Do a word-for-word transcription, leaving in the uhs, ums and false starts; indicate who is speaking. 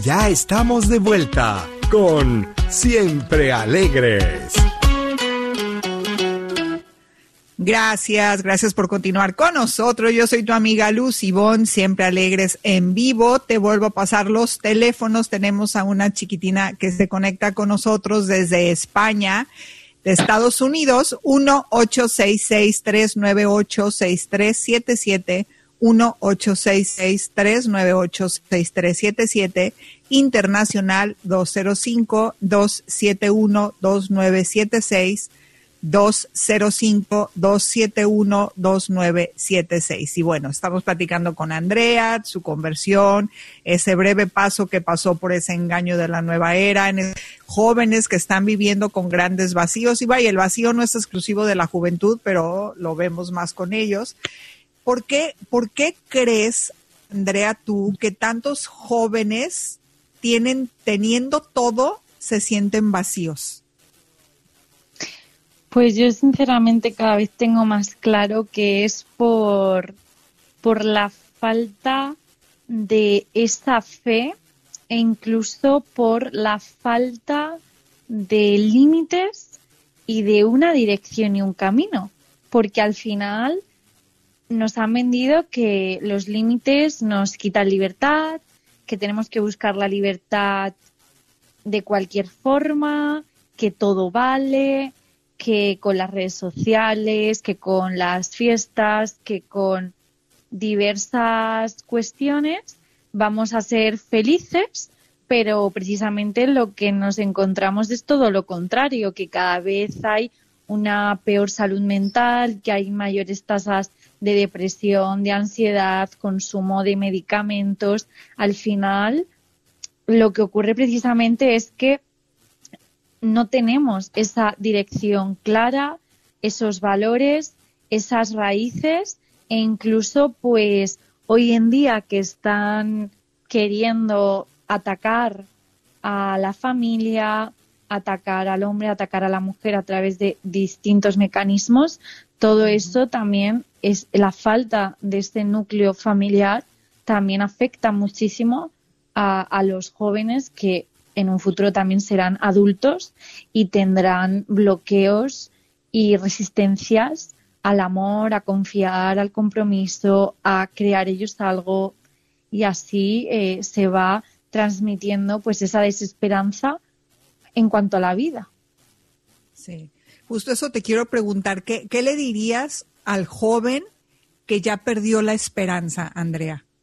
Speaker 1: Ya estamos de vuelta con Siempre Alegres.
Speaker 2: Gracias, gracias por continuar con nosotros. Yo soy tu amiga Luz Ivonne, Siempre Alegres en vivo. Te vuelvo a pasar los teléfonos. Tenemos a una chiquitina que se conecta con nosotros desde España, de Estados Unidos, uno ocho seis seis, tres nueve ocho, seis tres siete siete, uno ocho seis seis, tres nueve ocho, seis tres siete siete, internacional dos cero cinco, dos siete uno, dos nueve siete seis, dos cero cinco, dos siete uno, dos nueve siete seis. Y bueno, estamos platicando con Andrea, su conversión, ese breve paso que pasó por ese engaño de la nueva era, en jóvenes que están viviendo con grandes vacíos. Y vaya, el vacío no es exclusivo de la juventud, pero lo vemos más con ellos. ¿Por qué, por qué crees, Andrea, tú, que tantos jóvenes tienen, teniendo todo, se sienten vacíos?
Speaker 3: Pues yo sinceramente cada vez tengo más claro que es por, por la falta de esa fe e incluso por la falta de límites y de una dirección y un camino. Porque al final nos han vendido que los límites nos quitan libertad, que tenemos que buscar la libertad de cualquier forma, que todo vale, que con las redes sociales, que con las fiestas, que con diversas cuestiones vamos a ser felices, pero precisamente lo que nos encontramos es todo lo contrario, que cada vez hay una peor salud mental, que hay mayores tasas de depresión, de ansiedad, consumo de medicamentos. Al final, lo que ocurre precisamente es que no tenemos esa dirección clara, esos valores, esas raíces, e incluso pues hoy en día que están queriendo atacar a la familia, atacar al hombre, atacar a la mujer a través de distintos mecanismos, todo eso también es la falta de este núcleo familiar, también afecta muchísimo a, a los jóvenes que en un futuro también serán adultos y tendrán bloqueos y resistencias al amor, a confiar, al compromiso, a crear ellos algo, y así eh, se va transmitiendo pues esa desesperanza en cuanto a la vida.
Speaker 2: Sí, justo eso te quiero preguntar. ¿Qué, qué le dirías al joven que ya perdió la esperanza, Andrea?